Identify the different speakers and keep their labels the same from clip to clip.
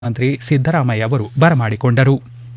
Speaker 1: ಮಂತ್ರಿ ಸಿದ್ದರಾಮಯ್ಯ ಅವರು ಬರಮಾಡಿಕೊಂಡರು.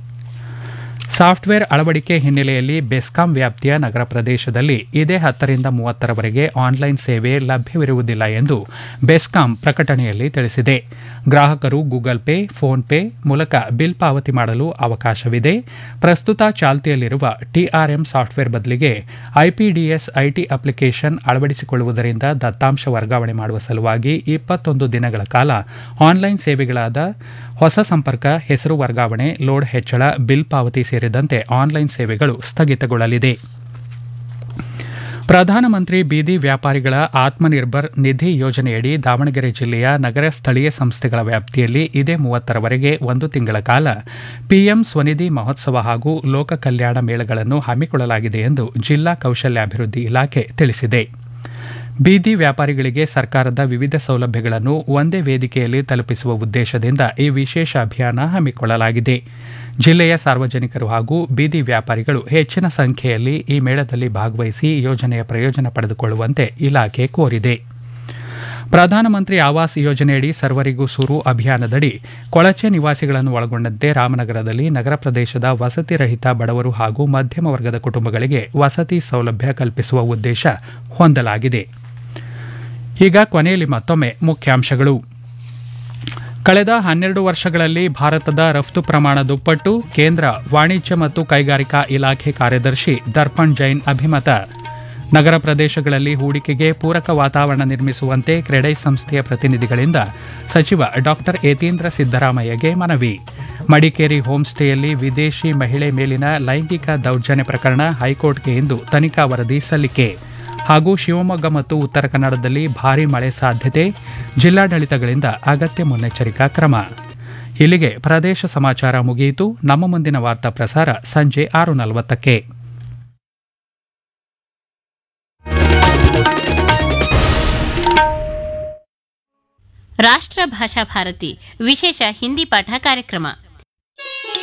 Speaker 1: ಸಾಫ್ಟ್ವೇರ್ ಅಳವಡಿಕೆ ಹಿನ್ನೆಲೆಯಲ್ಲಿ ಬೆಸ್ಕಾಂ ವ್ಯಾಪ್ತಿಯ ನಗರ ಪ್ರದೇಶದಲ್ಲಿ ಇದೇ 10ರಿಂದ 30ರವರೆಗೆ ಆನ್ಲೈನ್ ಸೇವೆ ಲಭ್ಯವಿರುವುದಿಲ್ಲ ಎಂದು ಬೆಸ್ಕಾಂ ಪ್ರಕಟಣೆಯಲ್ಲಿ ತಿಳಿಸಿದೆ. ಗ್ರಾಹಕರು ಗೂಗಲ್ ಪೇ, ಫೋನ್ ಪೇ ಮೂಲಕ ಬಿಲ್ ಪಾವತಿ ಮಾಡಲು ಅವಕಾಶವಿದೆ. ಪ್ರಸ್ತುತ ಚಾಲ್ತಿಯಲ್ಲಿರುವ ಟಿಆರ್ಎಂ ಸಾಫ್ಟ್ವೇರ್ ಬದಲಿಗೆ ಐಪಿಡಿಎಸ್ ಐಟಿ ಅಪ್ಲಿಕೇಶನ್ ಅಳವಡಿಸಿಕೊಳ್ಳುವುದರಿಂದ ದತ್ತಾಂಶ ವರ್ಗಾವಣೆ ಮಾಡುವ ಸಲುವಾಗಿ 21 ದಿನಗಳ ಕಾಲ ಆನ್ಲೈನ್ ಸೇವೆಗಳಾದ ಹೊಸ ಸಂಪರ್ಕ, ಹೆಸರು ವರ್ಗಾವಣೆ, ಲೋಡ್ ಹೆಚ್ಚಳ, ಬಿಲ್ ಪಾವತಿ ಸೇರಿದಂತೆ ಆನ್ಲೈನ್ ಸೇವೆಗಳು ಸ್ಥಗಿತಗೊಳ್ಳಲಿದೆ. ಪ್ರಧಾನಮಂತ್ರಿ ಬೀದಿ ವ್ಯಾಪಾರಿಗಳ ಆತ್ಮನಿರ್ಭರ್ ನಿಧಿ ಯೋಜನೆಯಡಿ ದಾವಣಗೆರೆ ಜಿಲ್ಲೆಯ ನಗರ ಸ್ಥಳೀಯ ಸಂಸ್ಥೆಗಳ ವ್ಯಾಪ್ತಿಯಲ್ಲಿ ಇದೇ 30ರವರೆಗೆ 1 ತಿಂಗಳ ಕಾಲ ಪಿಎಂ ಸ್ವನಿಧಿ ಮಹೋತ್ಸವ ಹಾಗೂ ಲೋಕ ಕಲ್ಯಾಣ ಮೇಳಗಳನ್ನು ಹಮ್ಮಿಕೊಳ್ಳಲಾಗಿದೆ ಎಂದು ಜಿಲ್ಲಾ ಕೌಶಲ್ಯಾಭಿವೃದ್ಧಿ ಇಲಾಖೆ ತಿಳಿಸಿದೆ. ಬೀದಿ ವ್ಯಾಪಾರಿಗಳಿಗೆ ಸರ್ಕಾರದ ವಿವಿಧ ಸೌಲಭ್ಯಗಳನ್ನು ಒಂದೇ ವೇದಿಕೆಯಲ್ಲಿ ತಲುಪಿಸುವ ಉದ್ದೇಶದಿಂದ ಈ ವಿಶೇಷ ಅಭಿಯಾನ ಹಮ್ಮಿಕೊಳ್ಳಲಾಗಿದೆ. ಜಿಲ್ಲೆಯ ಸಾರ್ವಜನಿಕರು ಹಾಗೂ ಬೀದಿ ವ್ಯಾಪಾರಿಗಳು ಹೆಚ್ಚಿನ ಸಂಖ್ಯೆಯಲ್ಲಿ ಈ ಮೇಳದಲ್ಲಿ ಭಾಗವಹಿಸಿ ಯೋಜನೆಯ ಪ್ರಯೋಜನ ಪಡೆದುಕೊಳ್ಳುವಂತೆ ಇಲಾಖೆ ಕೋರಿದೆ. ಪ್ರಧಾನಮಂತ್ರಿ ಆವಾಸ್ ಯೋಜನೆಯಡಿ ಸರ್ವರಿಗೂ ಸೂರು ಅಭಿಯಾನದಡಿ ಕೊಳಚೆ ನಿವಾಸಿಗಳನ್ನು ಒಳಗೊಂಡಂತೆ ರಾಮನಗರದಲ್ಲಿ ನಗರ ಪ್ರದೇಶದ ವಸತಿ ರಹಿತ ಬಡವರು ಹಾಗೂ ಮಧ್ಯಮ ವರ್ಗದ ಕುಟುಂಬಗಳಿಗೆ ವಸತಿ ಸೌಲಭ್ಯ ಕಲ್ಪಿಸುವ ಉದ್ದೇಶ ಹೊಂದಲಾಗಿದೆ. ಈಗ ಕೊನೆಯಲ್ಲಿ ಮತ್ತೊಮ್ಮೆ ಮುಖ್ಯಾಂಶಗಳು. ಕಳೆದ 12 ವರ್ಷಗಳಲ್ಲಿ ಭಾರತದ ರಫ್ತು ಪ್ರಮಾಣ ದುಪ್ಪಟ್ಟು, ಕೇಂದ್ರ ವಾಣಿಜ್ಯ ಮತ್ತು ಕೈಗಾರಿಕಾ ಇಲಾಖೆ ಕಾರ್ಯದರ್ಶಿ ದರ್ಪಣ್ ಜೈನ್ ಅಭಿಮತ. ನಗರ ಪ್ರದೇಶಗಳಲ್ಲಿ ಹೂಡಿಕೆಗೆ ಪೂರಕ ವಾತಾವರಣ ನಿರ್ಮಿಸುವಂತೆ ಕ್ರೆಡೈ ಸಂಸ್ಥೆಯ ಪ್ರತಿನಿಧಿಗಳಿಂದ ಸಚಿವ ಡಾ ಯತೀಂದ್ರ ಸಿದ್ದರಾಮಯ್ಯಗೆ ಮನವಿ. ಮಡಿಕೇರಿ ಹೋಮ್ ಸ್ಟೇಯಲ್ಲಿ ವಿದೇಶಿ ಮಹಿಳೆ ಮೇಲಿನ ಲೈಂಗಿಕ ದೌರ್ಜನ್ಯ ಪ್ರಕರಣ ಹೈಕೋರ್ಟ್ಗೆ ಇಂದು ತನಿಖಾ ವರದಿ ಸಲ್ಲಿಕೆ. ಹಾಗೂ ಶಿವಮೊಗ್ಗ ಮತ್ತು ಉತ್ತರ ಕನ್ನಡದಲ್ಲಿ ಭಾರೀ ಮಳೆ ಸಾಧ್ಯತೆ, ಜಿಲ್ಲಾಡಳಿತಗಳಿಂದ ಅಗತ್ಯ ಮುನ್ನೆಚ್ಚರಿಕಾ ಕ್ರಮ. ಇಲ್ಲಿಗೆ ಪ್ರದೇಶ ಸಮಾಚಾರ ಮುಗಿಯಿತು. ನಮ್ಮ ಮುಂದಿನ ವಾರ್ತಾ ಪ್ರಸಾರ ಸಂಜೆ 6:40ಕ್ಕೆ.
Speaker 2: ರಾಷ್ಟ್ರ ಭಾಷಾ ಭಾರತಿ ವಿಶೇಷ ಹಿಂದಿ ಪಾಠ ಕಾರ್ಯಕ್ರಮ